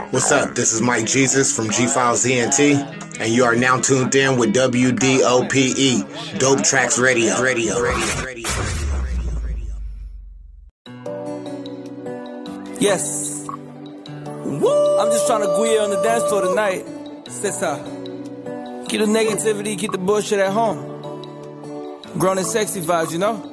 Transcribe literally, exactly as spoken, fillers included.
What's up? This is Mike Jesus from G-Files E N T, and you are now tuned in with W D O P E, Dope Tracks Radio. Radio. Radio. Yes. Woo! I'm just trying to go on the dance floor tonight. C'est ça. Keep the negativity, keep the bullshit at home. Grown and sexy vibes, you know?